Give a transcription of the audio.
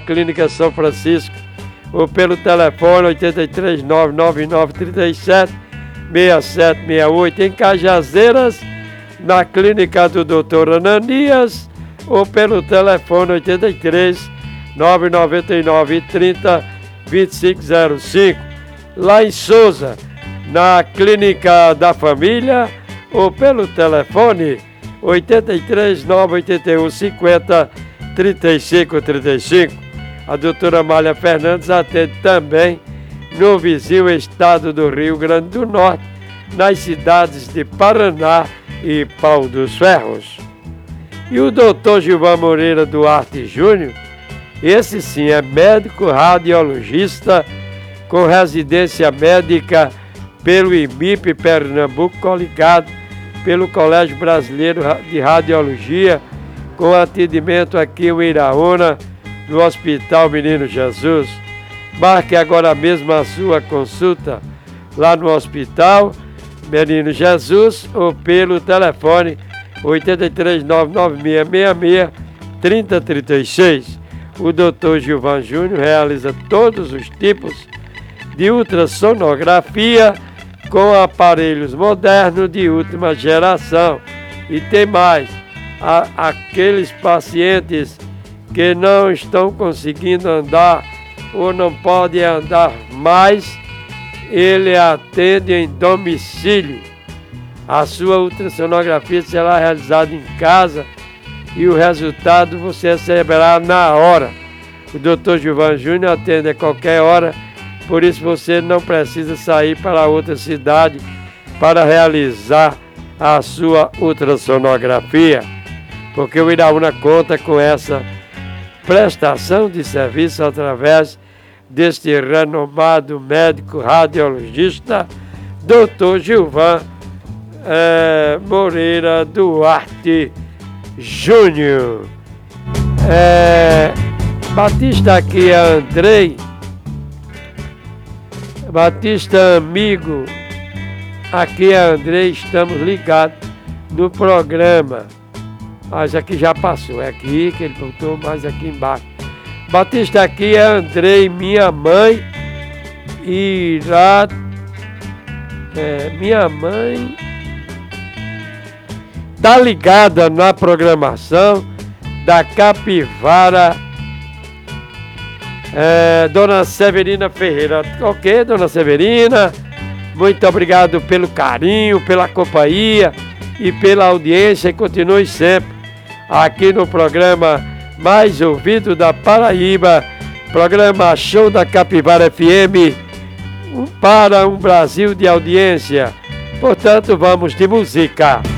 Clínica São Francisco, ou pelo telefone 83 999 37 6768, em Cajazeiras, na Clínica do Dr. Ananias, ou pelo telefone 83 999 30 2505. Lá em Souza, na Clínica da Família, ou pelo telefone 83 981 50 35 35. A doutora Amália Fernandes atende também no vizinho estado do Rio Grande do Norte, nas cidades de Paraná e Pau dos Ferros. E o doutor Gilvan Moreira Duarte Júnior, esse sim é médico radiologista com residência médica pelo IMIP Pernambuco, coligado pelo Colégio Brasileiro de Radiologia, com atendimento aqui em Iraúna, no Hospital Menino Jesus. Marque agora mesmo a sua consulta lá no Hospital Menino Jesus ou pelo telefone 83 99666 3036. O Dr. Gilvan Júnior realiza todos os tipos de ultrassonografia com aparelhos modernos de última geração. E tem mais, aqueles pacientes que não estão conseguindo andar ou não podem andar mais, ele atende em domicílio. A sua ultrassonografia será realizada em casa e o resultado você receberá na hora. O Dr. Gilvan Júnior atende a qualquer hora, por isso você não precisa sair para outra cidade para realizar a sua ultrassonografia, porque o Iraúna conta com essa prestação de serviço através deste renomado médico radiologista, Dr. Gilvan Moreira Duarte Júnior. Batista aqui é Andrei, Batista amigo, aqui é Andrei, estamos ligados no programa. Mas aqui já passou, é aqui que ele botou, mais aqui embaixo. Batista aqui é Andrei, minha mãe irá... minha mãe tá ligada na programação da Capivara, Dona Severina Ferreira. Ok, Dona Severina, muito obrigado pelo carinho, pela companhia e pela audiência, e continue sempre aqui no programa mais ouvido da Paraíba, programa Show da Capivara FM, para um Brasil de audiência. Portanto, vamos de música.